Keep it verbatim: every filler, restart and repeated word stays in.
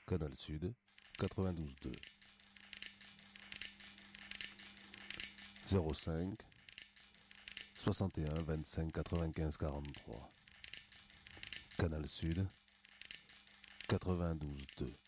Canal Sud, quatre-vingt-douze deux. zéro cinq, soixante et un, vingt-cinq, quatre-vingt-quinze, quarante-trois. Canal Sud, quatre-vingt-douze deux.